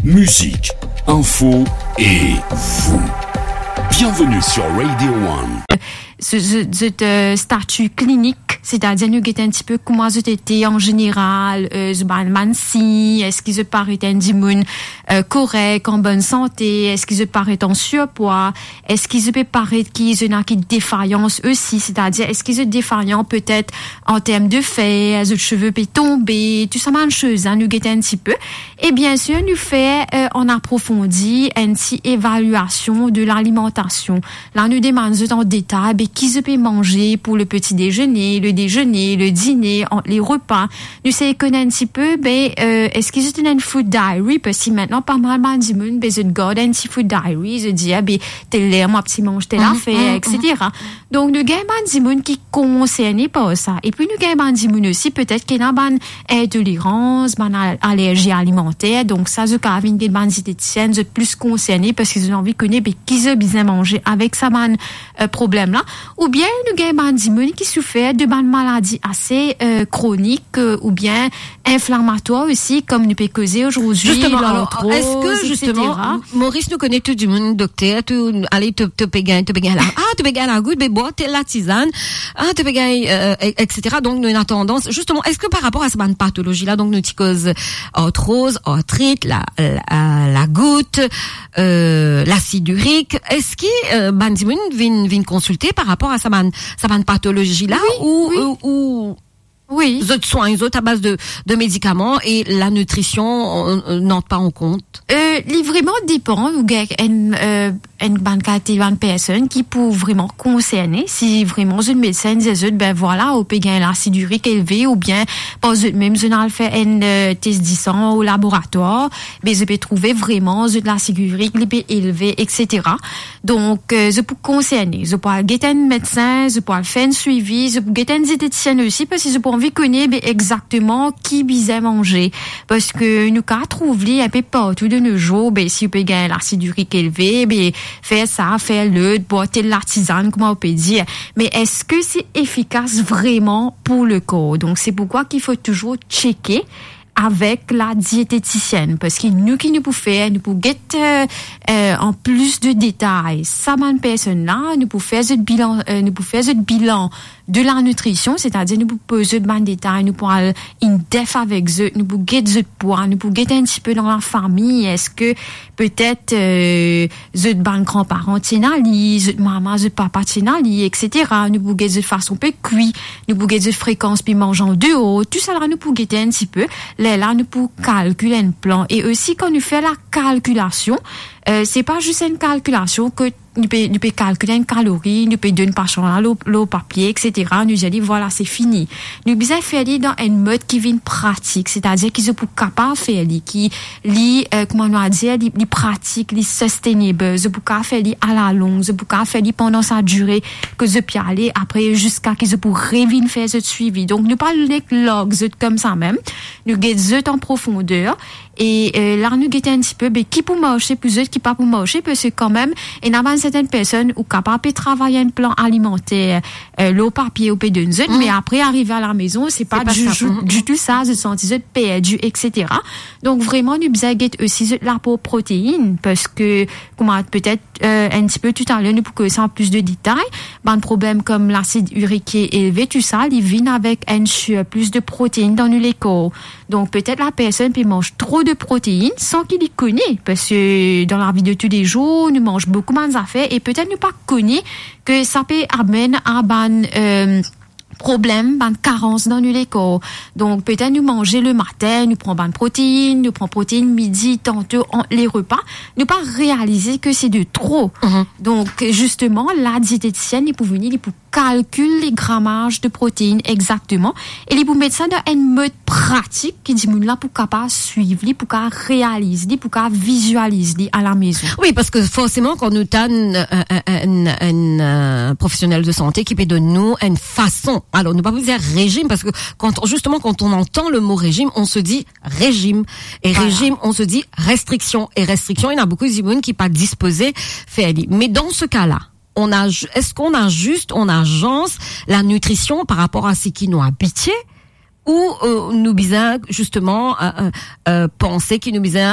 musique, info et vous. Bienvenue sur Radio One. Ce statut clinique, c'est-à-dire nous guetter un petit peu comment c'était en général, si est-ce qu'ils se paraît un dimoun correct, en bonne santé, est-ce qu'ils se paraît en surpoids, est-ce qu'ils se paraît qu'ils ont une défaillance aussi, c'est-à-dire est-ce qu'ils sont défaillants peut-être en termes de faits, les cheveux peut tomber, tout ça même chose, nous guetter un petit peu. Et bien sûr, nous fait en approfondi une petite évaluation de l'alimentation. Là, nous demandons en détail qui se peut manger pour le petit déjeuner, le dîner, les repas. Nous savons connaître un petit peu, est-ce qu'ils ont une food diary? Parce que maintenant, pas mal de monde, ils ont un petit food diary, ils disent, tel l'air, moi, petit mange, tel affaire, etc. Donc, nous avons des monde qui concernent pas ça. Et puis, nous avons des monde aussi, peut-être qu'il y a une intolérance, une allergie alimentaire. Donc, ça, je crois qu'il y a des diététiciennes, ils sont plus concernés parce qu'ils ont envie de connaître, qu'ils ont besoin manger avec ça, problème-là. Ou bien, nous avons des monde qui souffrent de maladies assez chroniques ou bien inflammatoires aussi, comme nous peut causer aujourd'hui. Justement, alors, est-ce que justement, Maurice nous connaît tout du monde, docteur, allez, te pégaille là. Ah, te pégaille la goutte, bois, t'es la tisane, te pégaille, etc. Donc, nous avons une tendance, justement, est-ce que par rapport à cette pathologie-là, donc, nous cause arthrose, arthrite, la goutte, l'acide urique, est-ce que, bandimoun vient consulter par rapport à cette pathologie-là, oui. Les autres soins, les autres à base de médicaments et la nutrition n'entre pas en compte? Vraiment dépend. Ou une bonne qualité de personne qui peut vraiment concerner. Si vraiment une médecin dit, voilà, au peut gagner l'acide urique élevé ou bien, pas même, je n'ai fait un test de sang au laboratoire, je peux trouver vraiment de l'acide urique élevé, etc. Donc, je peux concerner. Je peux aller un médecin, je peux faire un suivi, je peux aller un diététicien aussi parce que je peux envie de connaître exactement qui bisait manger. Parce que nous, quand on trouve un peu partout de nos jours, si on peut gagner l'acide urique élevé, faire ça, faire le, boire de l'artisane, comment on peut dire. Mais est-ce que c'est efficace vraiment pour le corps? Donc, c'est pourquoi qu'il faut toujours checker avec la diététicienne, parce que nous qui nous pouvons faire, nous pouvons en plus de détails, ça bonne personne là, nous pouvons faire ce bilan, de la nutrition, c'est-à-dire nous pouvons poser de détails, nous pouvons aller in depth avec eux, nous pouvons get de poids, nous pouvons get un petit peu dans la famille, est-ce que peut-être de grands-parents tiennali, de maman, de papa tiennali, etc. Nous pouvons get de façon peu cuit, nous pouvons get de fréquence puis mangeant de haut, tout ça là nous pouvons get un petit peu. Là, nous pouvons calculer un plan. Et aussi, quand nous faisons la calculation, c'est pas juste une calculation que nous peut calculer une calorie, nous peut donner par champ l'eau papier, etc. Nous allons voilà, c'est fini. Nous besoin faire dans une mode qui vient pratique, c'est-à-dire qu'ils sont capables de faire qui comment on va dire, les pratiques, les sustainable, ils sont capables faire à la longue, ils sont capables faire pendant sa durée que je peux aller après jusqu'à qu'ils pour revenir faire ce suivi. Donc nous parlons de logs comme ça même. Nous guettons en profondeur. Et là, nous guettons un petit peu, qui peut marcher, plus qui pas pour marcher, parce que quand même, il y a certaines personnes ou capables de travailler un plan alimentaire, l'eau papier au P2, mais après, arriver à la maison, c'est pas du tout ça, je sens perdu, etc. Donc, vraiment, nous besoin aussi de la protéine, parce que, comment, peut-être, un petit peu tout à l'heure, nous pouvons connaître en plus de détails, un problème comme l'acide urique élevé, tout ça, il vient avec un surplus de protéines dans le corps. Donc, peut-être la personne peut manger trop de protéines sans qu'il y connaisse. Parce que dans la vie de tous les jours, nous mangeons beaucoup d'affaires et peut-être nous pas connaît que ça peut amener à problème, carence dans le corps. Donc, peut-être nous manger le matin, nous prenons protéines, nous prenons protéines midi, tantôt les repas, nous pas réaliser que c'est de trop. Donc, justement, la diététicienne, il peut venir, il peut calculer les grammages de protéines exactement et il peut mettre ça dans une mode pratique qui dit là pour capable suivre, pour capable réaliser, pour capable visualiser à la maison. Oui, parce que forcément, quand nous t'avons un professionnel de santé qui peut donner nous une façon. Alors, ne pas vous dire régime, parce que quand on entend le mot régime, on se dit régime. Et voilà. Régime, on se dit restriction. Et restriction, il y en a beaucoup d'immunes qui pas disposés faire. Mais dans ce cas-là, est-ce qu'on agence la nutrition par rapport à ce qui nous habitué? Ou nous besoin justement penser qu'il nous besoin